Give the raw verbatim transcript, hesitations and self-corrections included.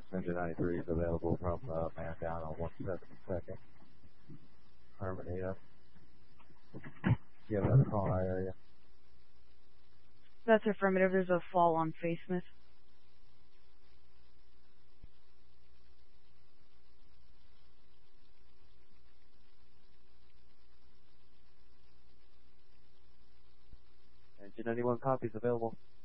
Engine ninety-three is available from uh, man down on one seventy-second. Harmony up. Do you have another call in our area? That's affirmative. There's a fall on Face Smith. Engine ninety-one copies available.